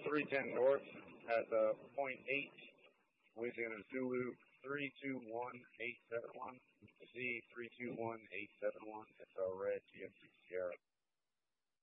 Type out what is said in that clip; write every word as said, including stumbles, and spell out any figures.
three ten north at the point eight. Louisiana Zulu three two one eight seven one. Z three two one eight seven one. That's our red G M C Sierra.